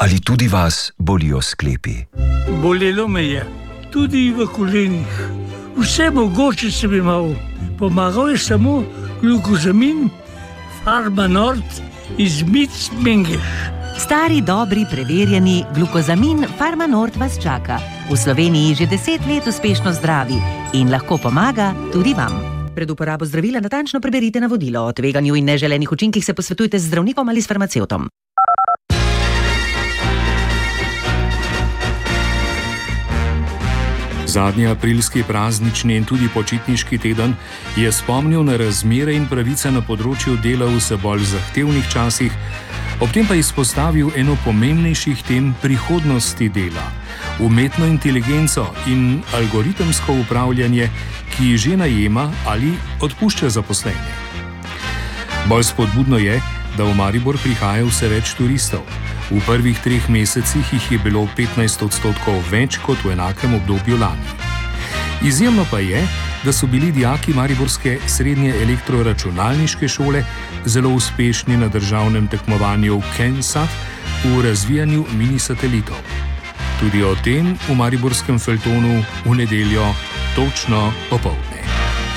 Ali tudi vas bolijo sklepi? Bolelo me je, tudi v kolenih. Vse mogoče sem imel. Pomagal je samo glukozamin, Farmanort iz Mengeš. Stari, dobri, preverjeni glukozamin Farmanort vas čaka. V Sloveniji že 10 let uspešno zdravi in lahko pomaga tudi vam. Pred uporabo zdravila natančno preberite navodilo. O tveganju in neželenih učinkih se posvetujte z zdravnikom ali s farmacevtom. Zadnji aprilski praznični in tudi počitniški teden je spomnil na razmere in pravice na področju dela v vse bolj zahtevnih časih, ob tem pa izpostavil eno pomembnejših tem prihodnosti dela, umetno inteligenco in algoritemsko upravljanje, ki že najema ali odpušča zaposlene. Bolj spodbudno je, da v Maribor prihaja vse več turistov. V prvih 3 mesecih jih je bilo 15% več kot v enakem obdobju lani. Izjemno pa je, da so bili dijaki mariborske srednje elektroračunalniške šole zelo uspešni na državnem tekmovanju KenSat v razvijanju mini-satelitov. Tudi o tem v mariborskem feljtonu v nedeljo točno popoldne.